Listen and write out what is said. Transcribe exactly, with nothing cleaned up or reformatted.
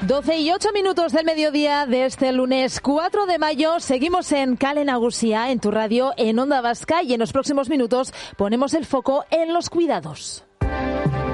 doce y ocho minutos del mediodía de este lunes cuatro de mayo. Seguimos en Kale Nagusia, en tu radio, en Onda Vasca, y en los próximos minutos ponemos el foco en los cuidados.